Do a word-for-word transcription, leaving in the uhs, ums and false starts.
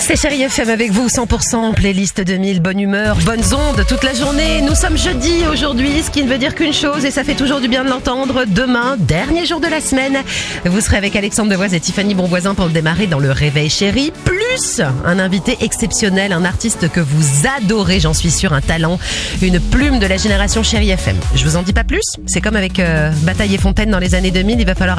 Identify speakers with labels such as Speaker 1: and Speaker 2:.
Speaker 1: C'est Chérie F M avec vous, cent pour cent playlist deux mille, bonne humeur, bonnes ondes toute la journée. Nous sommes jeudi aujourd'hui, ce qui ne veut dire qu'une chose et ça fait toujours du bien de l'entendre. Demain, dernier jour de la semaine, vous serez avec Alexandre Devoise et Tiffany Bonvoisin pour le démarrer dans le Réveil Chérie. Plus un invité exceptionnel, un artiste que vous adorez, j'en suis sûre, un talent, une plume de la génération Chérie F M. Je vous en dis pas plus, c'est comme avec euh, Bataille et Fontaine dans les années deux mille, il va falloir